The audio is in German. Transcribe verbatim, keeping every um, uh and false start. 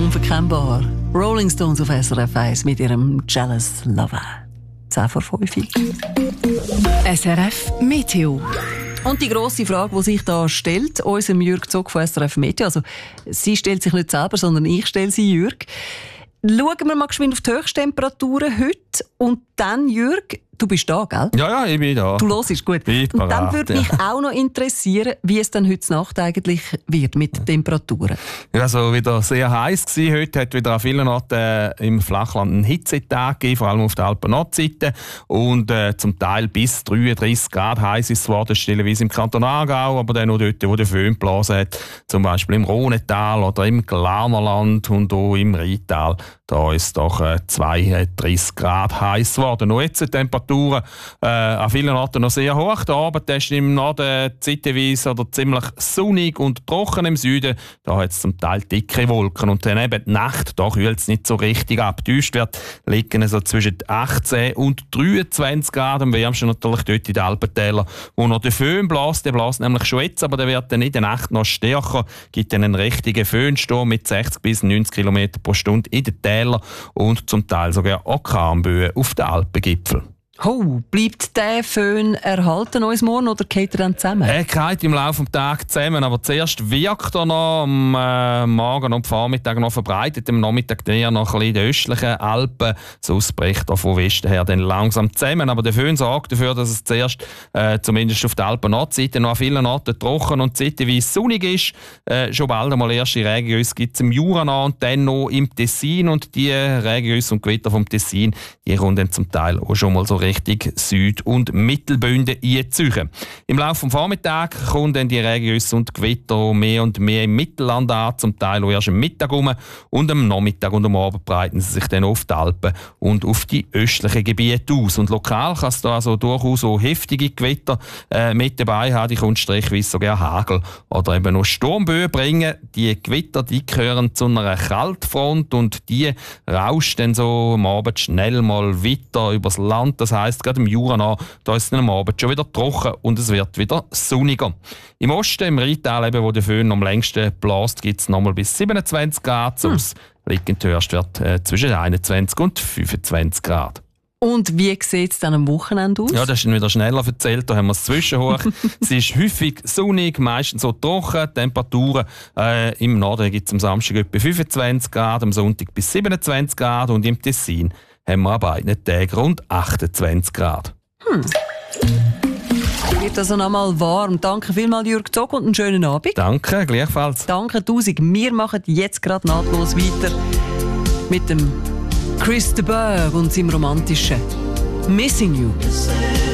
unverkennbar. Rolling Stones auf S R F eins mit ihrem Jealous Lover. zehn vor fünf. S R F Meteo. Und die grosse Frage, die sich da stellt, unserem Jürg Zog von S R F Meteo, also sie stellt sich nicht selber, sondern ich stelle sie Jürg. Schauen wir mal geschwind auf die Höchsttemperaturen heute und dann, Jürg, du bist da, gell? Ja, ja, ich bin da. Du hörst, gut. Ich und dann parat, würde ja. mich auch noch interessieren, wie es dann heute Nacht eigentlich wird mit den Temperaturen. Ja, also wieder sehr heiß gewesen. Heute hat wieder an vielen Orten äh, im Flachland einen Hitzetag gegeben, vor allem auf der Alpen-Nordseite. Und äh, zum Teil bis dreiunddreissig Grad heiß ist es geworden, stellenweise im Kanton Aargau, aber dann auch dort, wo der Föhn geblasen hat, zum Beispiel im Rhonetal oder im Glarnerland und auch im Rheintal. Da ist es doch äh, zweiunddreissig Grad heiß geworden. Noch jetzt die Temperaturen äh, an vielen Orten noch sehr hoch. Der Abend ist im Norden zeitweise oder ziemlich sonnig und trocken im Süden. Da hat es zum Teil dicke Wolken. Und dann eben die Nacht, da kühlt es nicht so richtig ab. Die Höchstwerte liegen so zwischen achtzehn und dreiundzwanzig Grad. Am wärmsten natürlich dort in den Alpentälern, wo noch der Föhn bläst. Der bläst nämlich schon jetzt, aber der wird dann in der Nacht noch stärker. Gibt dann einen richtigen Föhnsturm mit sechzig bis neunzig Kilometer pro Stunde in den Tälern und zum Teil sogar Orkanböen auf den Alpengipfeln. Oh, bleibt der Föhn erhalten uns morgen oder geht er dann zusammen? Er geht im Laufe des Tages zusammen, aber zuerst wirkt er noch am äh, Morgen und am Vormittag noch verbreitet, am Nachmittag eher noch ein bisschen in den östlichen Alpen. Sonst bricht er von Westen her dann langsam zusammen. Aber der Föhn sorgt dafür, dass es zuerst, äh, zumindest auf der Alpen-Nordseite, noch an vielen Orten trocken und zeitweise sonnig ist. Äh, schon bald einmal erste Regengüsse gibt es im Jura noch und dann noch im Tessin. Und die Regengüsse und Gewitter vom Tessin, die kommen dann zum Teil auch schon mal so Richtung Süd- und Mittelbünden einziehen. Im Laufe des Vormittags kommen dann die Regengüsse und Gewitter mehr und mehr im Mittelland an, zum Teil auch erst am Mittag rum. Und am Nachmittag und am Abend breiten sie sich dann auf die Alpen und auf die östlichen Gebiete aus. Und lokal kann es da also durchaus so heftige Gewitter äh, mit dabei haben. Die kommt strichweise sogar Hagel oder eben noch Sturmböen bringen. Die Gewitter, die gehören zu einer Kaltfront und die rauscht dann so am Abend schnell mal weiter übers Land. Das heisst, gerade im Jura noch, da ist es am Abend schon wieder trocken und es wird wieder sonniger. Im Osten, im Rheintal, eben, wo der Föhn am längsten bläst, gibt es nochmal bis siebenundzwanzig Grad. Sonst hm. liegt der Höchstwert äh, zwischen einundzwanzig und fünfundzwanzig Grad. Und wie sieht es dann am Wochenende aus? Ja, das ist dann wieder schneller erzählt. Da haben wir es zwischenhoch. Es ist häufig sonnig, meistens so trocken. Temperaturen äh, im Norden gibt es am Samstag etwa fünfundzwanzig Grad, am Sonntag bis siebenundzwanzig Grad und im Tessin haben wir an beiden Tagen rund achtundzwanzig Grad. Hm. Wird also noch mal warm. Danke vielmals, Jürg Zog, und einen schönen Abend. Danke, gleichfalls. Danke tausend. Wir machen jetzt gerade nahtlos weiter mit dem Chris de Burgh und seinem romantischen Missing You.